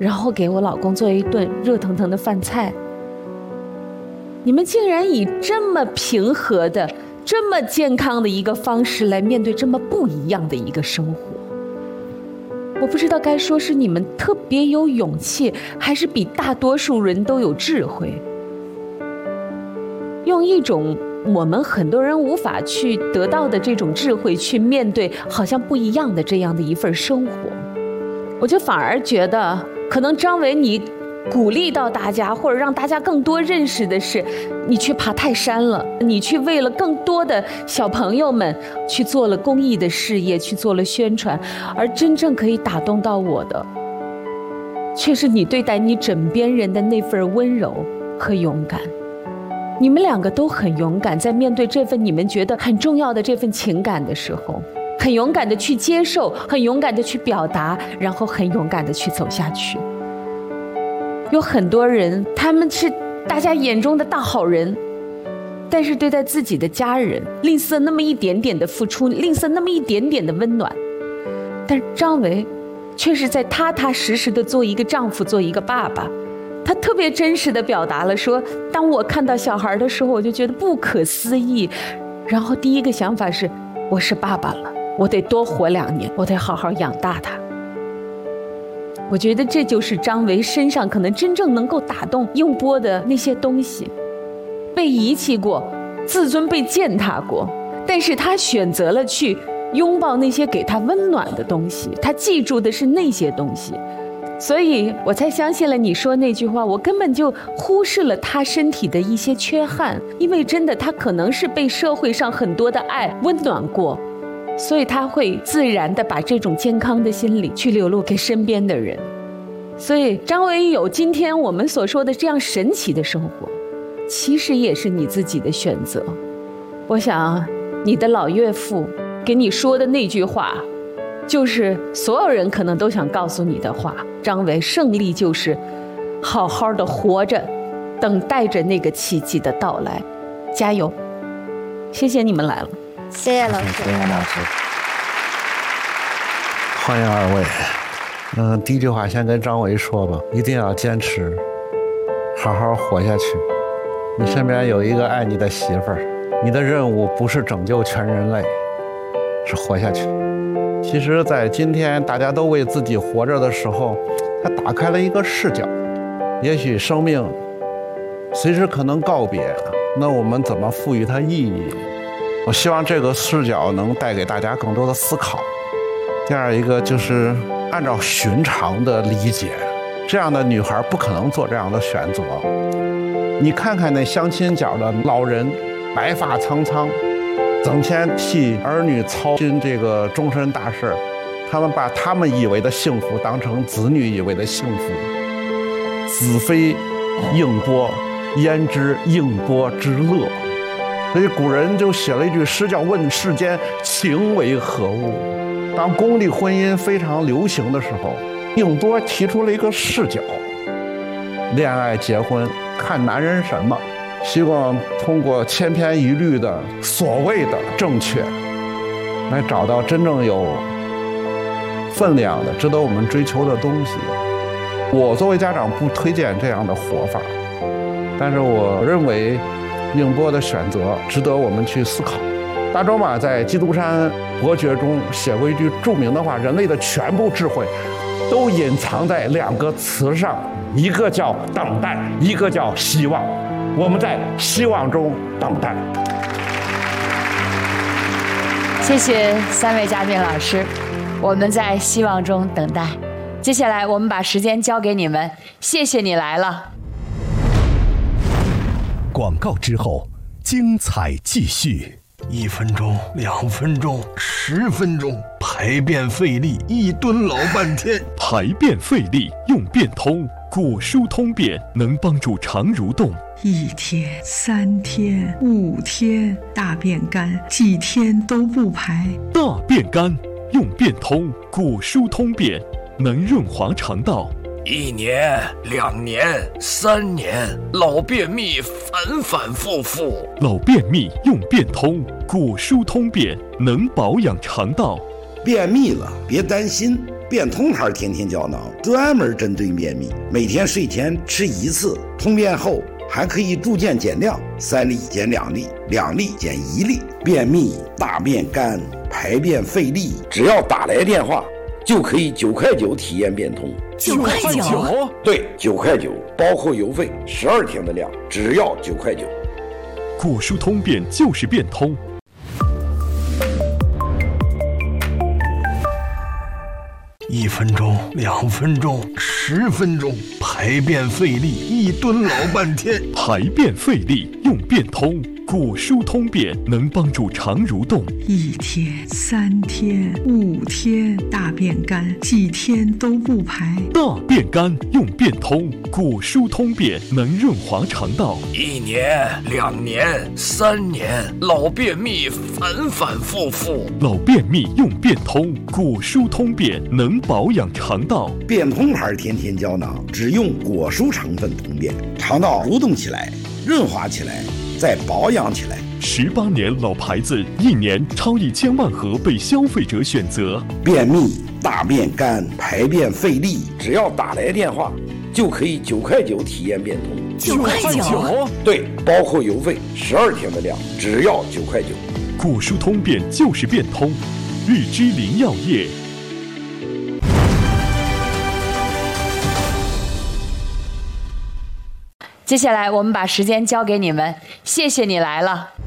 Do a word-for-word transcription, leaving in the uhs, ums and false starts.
然后给我老公做一顿热腾腾的饭菜。你们竟然以这么平和的、这么健康的一个方式来面对这么不一样的一个生活。我不知道该说是你们特别有勇气，还是比大多数人都有智慧，用一种我们很多人无法去得到的这种智慧去面对好像不一样的这样的一份生活。我就反而觉得可能张伟你鼓励到大家，或者让大家更多认识的是，你去爬泰山了，你去为了更多的小朋友们去做了公益的事业，去做了宣传，而真正可以打动到我的，却是你对待你枕边人的那份温柔和勇敢。你们两个都很勇敢，在面对这份你们觉得很重要的这份情感的时候，很勇敢的去接受，很勇敢的去表达，然后很勇敢的去走下去。有很多人他们是大家眼中的大好人，但是对待自己的家人吝啬那么一点点的付出，吝啬那么一点点的温暖，但是张维却是在踏踏实实的做一个丈夫，做一个爸爸。他特别真实的表达了说，当我看到小孩的时候，我就觉得不可思议，然后第一个想法是，我是爸爸了，我得多活两年，我得好好养大他。我觉得这就是张维身上可能真正能够打动应波的那些东西。被遗弃过，自尊被践踏过，但是他选择了去拥抱那些给他温暖的东西，他记住的是那些东西。所以我才相信了你说那句话，我根本就忽视了他身体的一些缺憾，因为真的他可能是被社会上很多的爱温暖过，所以他会自然的把这种健康的心理去流露给身边的人。所以张维有今天我们所说的这样神奇的生活，其实也是你自己的选择。我想你的老岳父给你说的那句话，就是所有人可能都想告诉你的话。张维，胜利就是好好的活着，等待着那个奇迹的到来，加油！谢谢你们来了。 谢谢老师。 谢谢老师。欢迎二位。嗯、呃，第一句话先跟张维说吧，一定要坚持，好好活下去。你身边有一个爱你的媳妇儿，你的任务不是拯救全人类，是活下去。其实在今天大家都为自己活着的时候，它打开了一个视角，也许生命随时可能告别，那我们怎么赋予它意义？我希望这个视角能带给大家更多的思考。第二一个就是按照寻常的理解，这样的女孩不可能做这样的选择。你看看那相亲角的老人，白发苍苍，整天替儿女操心这个终身大事，他们把他们以为的幸福当成子女以为的幸福。子非应波，焉知应波之乐？所以古人就写了一句诗叫“问世间情为何物”。当功利婚姻非常流行的时候，应波提出了一个视角：恋爱结婚看男人什么？希望通过千篇一律的所谓的正确，来找到真正有分量的、值得我们追求的东西。我作为家长不推荐这样的活法，但是我认为应波的选择值得我们去思考。大仲马在《基督山伯爵》中写过一句著名的话：人类的全部智慧都隐藏在两个词上，一个叫等待，一个叫希望。我们在希望中等待。 谢谢三位嘉宾老师，我们在希望中等待。接下来我们把时间交给你们，谢谢你来了。 广告之后，精彩继续。 一分钟，两分钟，十分钟，排便费力，一蹲老半天。 排便费力用便通，骨疏通便能帮助肠蠕动。 一天、三天、五天，大便干，几天都不排。 大便干用便通，骨疏通便能润滑肠道。 一年、两年、三年，老便秘反反复复。 老便秘用便通，骨疏通便能保养肠道。 便秘了别担心， 变通牌天天胶囊专门针对便秘，每天睡前吃一次，通便后还可以逐渐减量，三粒减两粒，两粒减一粒。便秘、大便干、排便费力，只要打来电话就可以九块九体验变通。 九块九？ 对，九块九，包括邮费，十二天的量，只要九块九。 果蔬通便就是变通。 一分钟，两分钟，十分钟，排便费力，一蹲老半天。 排便费力用变通，果蔬通便能帮助肠蠕动。 一天、三天、五天，大便干，几天都不排。 大便干用变通，果蔬通便能润滑肠道。 一年、两年、三年，老便秘反反复复。 老便秘用变通，果蔬通便能保养肠道。 变通牌天天胶囊只用果蔬成分通便，肠道蠕动起来，润滑起来，再保养起来。 十八年老牌子，一年超一千万盒被消费者选择。 便秘、大便干、排便费力，只要打来电话就可以九块九体验变通。 九块九？ 对，包括邮费，十二天的量，只要九块九。 果蔬通便就是变通，日之林药业。 接下来我们把时间交给你们，谢谢你来了。